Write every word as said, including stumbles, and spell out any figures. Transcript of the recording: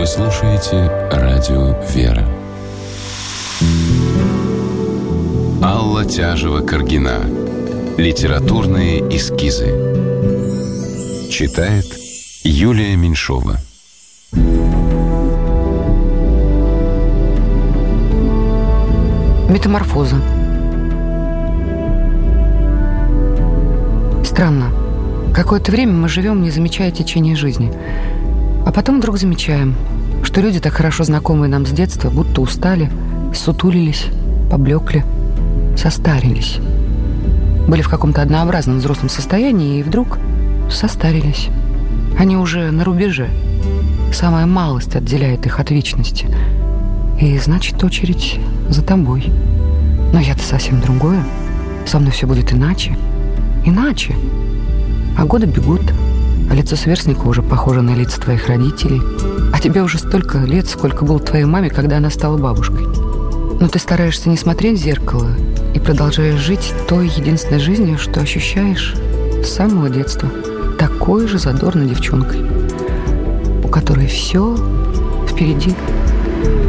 Вы слушаете радио «Вера». Алла Тяжева-Каргина. Литературные эскизы. Читает Юлия Меньшова. Метаморфоза. Странно. Какое-то время мы живем, не замечая течения жизни. А потом вдруг замечаем, что люди, так хорошо знакомые нам с детства, будто устали, сутулились, поблекли, состарились. Были в каком-то однообразном взрослом состоянии и вдруг состарились. Они уже на рубеже. Самая малость отделяет их от вечности. И значит, очередь за тобой. Но я-то совсем другое. Со мной все будет иначе. Иначе. А годы бегут, а лицо сверстника уже похоже на лица твоих родителей. А тебе уже столько лет, сколько было твоей маме, когда она стала бабушкой. Но ты стараешься не смотреть в зеркало и продолжаешь жить той единственной жизнью, что ощущаешь с самого детства. Такой же задорной девчонкой, у которой все впереди.